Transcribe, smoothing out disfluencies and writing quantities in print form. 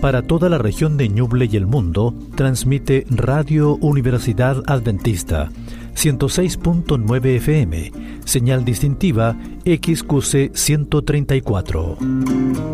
Para toda la región de Ñuble y el mundo, transmite Radio Universidad Adventista, 106.9 FM, señal distintiva XQC 134.